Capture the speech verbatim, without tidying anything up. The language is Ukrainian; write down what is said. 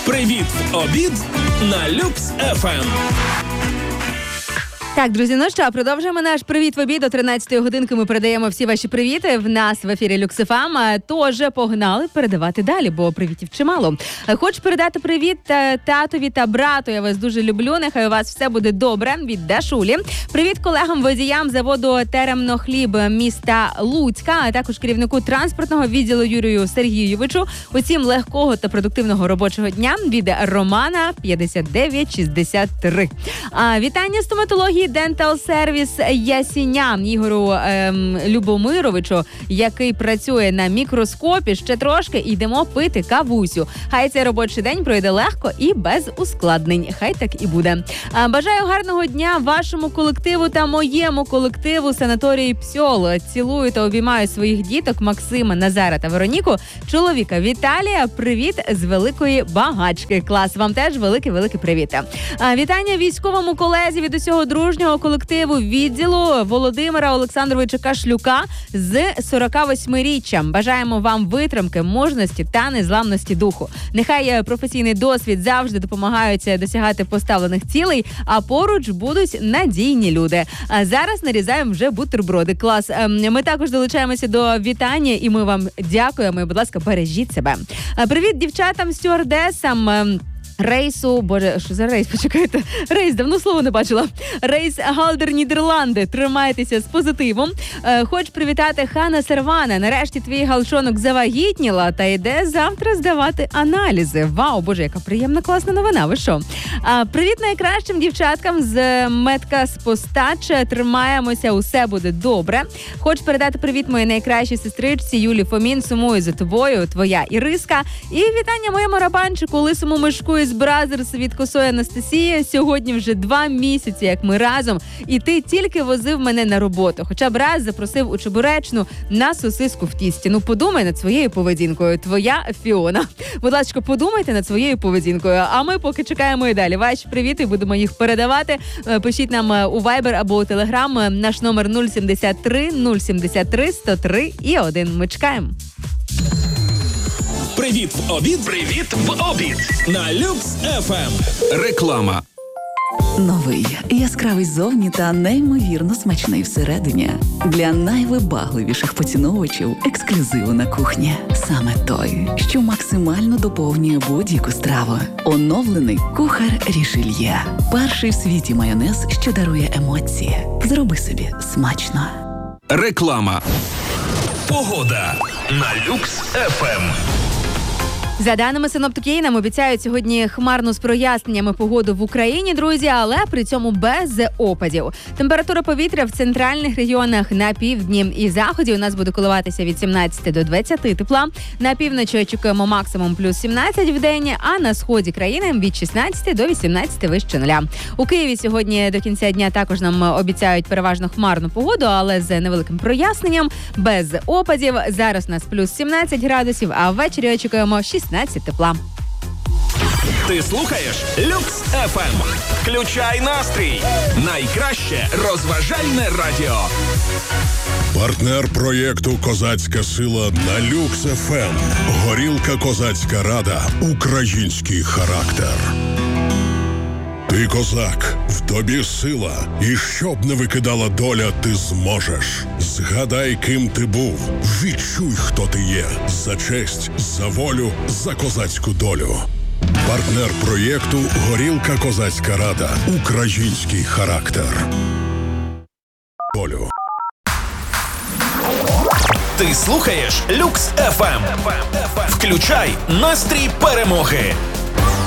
Привіт в обід на Люкс еф ем. Так, друзі, ну що, продовжуємо наш привіт в обід. До тринадцятої годинки ми передаємо всі ваші привіти. В нас в ефірі Люкс еф ем. Тож погнали передавати далі, бо привітів чимало. Хочу передати привіт татові та брату. Я вас дуже люблю. Нехай у вас все буде добре. Від Дашулі. Привіт колегам-водіям заводу Теремнохліб міста Луцька, а також керівнику транспортного відділу Юрію Сергійовичу. Усім легкого та продуктивного робочого дня від Романа п'ятдесят дев'ять шістдесят три. А, вітання стоматології Дентал Сервіс Ясіня Ігору ем, Любомировичу, який працює на мікроскопі. Ще трошки йдемо пити кавусю. Хай цей робочий день пройде легко і без ускладнень. Хай так і буде. А, бажаю гарного дня вашому колективу та моєму колективу санаторії Псьол. Цілую та обіймаю своїх діток Максима, Назара та Вероніку. Чоловіка Віталія. Привіт з великої багачки. Клас. Вам теж великий-великий привіт. А, вітання військовому колезі від усього дружнього колективу відділу Володимира Олександровича Кашлюка з сорокавосьмиріччям. Бажаємо вам витримки, мужності та незламності духу. Нехай професійний досвід завжди допомагають досягати поставлених цілей, а поруч будуть надійні люди. А зараз нарізаємо вже бутерброди. Клас. Ми також долучаємося до вітання і ми вам дякуємо. І, будь ласка, бережіть себе. Привіт дівчатам, стюардесам. Рейсу, боже, що за рейс? Почекайте. Рейс, давно слово не бачила. Рейс Галдер, Нідерланди. Тримайтеся з позитивом. Е, Хочу привітати Хана Сервана. Нарешті твій галчонок завагітніла та йде завтра здавати аналізи. Вау, боже, яка приємна, класна новина. Ви що? Е, привіт найкращим дівчаткам з Медка Спостач. Тримаємося, усе буде добре. Хочу передати привіт моїй найкращій сестричці Юлі Фомін. Сумую за тобою, твоя Іриска. І вітання моєму рабанчику, лисому мишку з Бразерс від Косої Анастасії. Сьогодні вже два місяці, як ми разом. І ти тільки возив мене на роботу. Хоча б раз запросив у Чебуречну на сосиску в тісті. Ну, подумай над своєю поведінкою. Твоя Фіона. Будь ласка, подумайте над своєю поведінкою. А ми поки чекаємо і далі. Ваші привіти, будемо їх передавати. Пишіть нам у Viber або у Telegram. Наш номер нуль сімдесят три нуль сімдесят три сто три і один. Ми чекаємо. Привіт в обід. Привіт в обід на Люкс еф ем. Реклама. Новий, яскравий зовні та неймовірно смачний всередині. Для найвибагливіших поціновувачів ексклюзиву на кухні. Саме той, що максимально доповнює будь-яку страву. Оновлений кухар Рішельє. Перший в світі майонез, що дарує емоції. Зроби собі смачно. Реклама. Погода на Люкс еф ем. За даними синоптиків, нам обіцяють сьогодні хмарну з проясненнями погоду в Україні, друзі, але при цьому без опадів. Температура повітря в центральних регіонах на півдні і заході у нас буде коливатися від сімнадцяти до двадцяти тепла. На півночі очікуємо максимум плюс сімнадцять в день, а на сході країни від шістнадцяти до вісімнадцяти вище нуля. У Києві сьогодні до кінця дня також нам обіцяють переважно хмарну погоду, але з невеликим проясненням, без опадів. Зараз у нас плюс сімнадцять градусів, а ввечері очікуємо шістнадцять тепла. Ти слухаєш Люкс еф ем. Включай настрій. Найкраще розважальне радіо. Партнер проєкту «Козацька сила» на Люкс еф ем. Горілка «Козацька рада». Український характер. Ти козак, в тобі сила. І щоб не викидала доля, ти зможеш. Згадай, ким ти був. Відчуй, хто ти є. За честь, за волю, за козацьку долю. Партнер проєкту «Горілка Козацька рада». Український характер. Долю. Ти слухаєш Люкс еф ем. Включай настрій перемоги.